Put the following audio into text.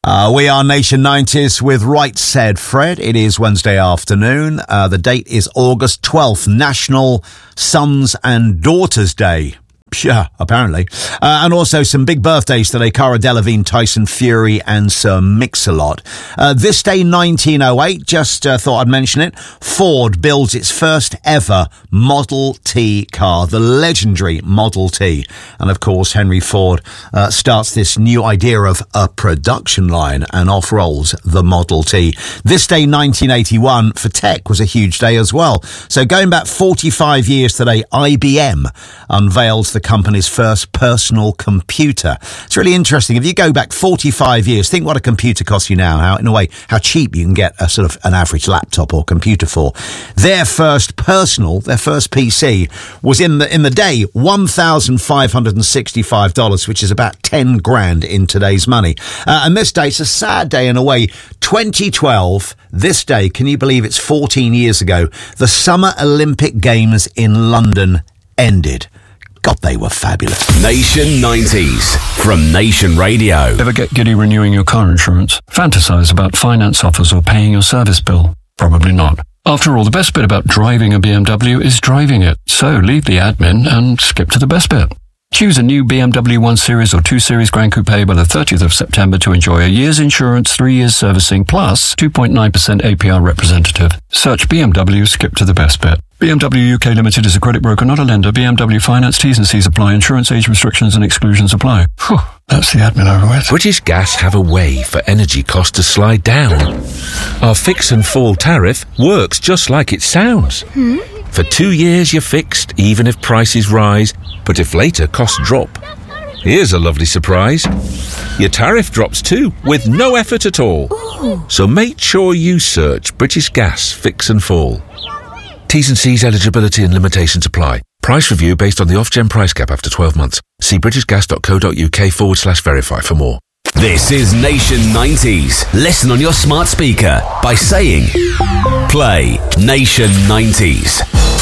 We are Nation 90s with Right Said Fred. It is Wednesday afternoon. The date is August 12th, National Sons and Daughters Day. Yeah, apparently. And also some big birthdays today. Cara Delevingne, Tyson Fury and Sir Mix-a-Lot. This day, 1908, just thought I'd mention it. Ford builds its first ever Model T car, the legendary Model T. And of course, Henry Ford starts this new idea of a production line and off rolls the Model T. This day, 1981, for tech was a huge day as well. So going back 45 years today, IBM unveils the company's first personal computer. It's really interesting. If you go back 45 years, think what a computer costs you now, how cheap you can get a sort of an average laptop or computer for. Their first PC was in the day $1,565, which is about 10 grand in today's money. And this day, it's a sad day in a way. 2012, this day, can you believe it's 14 years ago, the Summer Olympic Games in London ended. God, they were fabulous. Nation 90s from Nation Radio. Ever get giddy renewing your car insurance? Fantasize about finance offers or paying your service bill? Probably not. After all, the best bit about driving a BMW is driving it. So leave the admin and skip to the best bit. Choose a new BMW 1 Series or 2 Series Grand Coupe by the 30th of September to enjoy a year's insurance, 3 years servicing, plus 2.9% APR representative. Search BMW, skip to the best bit. BMW UK Limited is a credit broker, not a lender. BMW Finance T's and C's apply. Insurance age restrictions and exclusions apply. Whew, that's the admin over with. British Gas have a way for energy costs to slide down. Our fix and fall tariff works just like it sounds. For 2 years you're fixed, even if prices rise, but if later costs drop. Here's a lovely surprise. Your tariff drops too, with no effort at all. Ooh. So make sure you search British Gas Fix and Fall. T's and C's eligibility and limitations apply. Price review based on the off-gen price cap after 12 months. See britishgas.co.uk/verify for more. This is Nation 90s. Listen on your smart speaker by saying, play Nation 90s.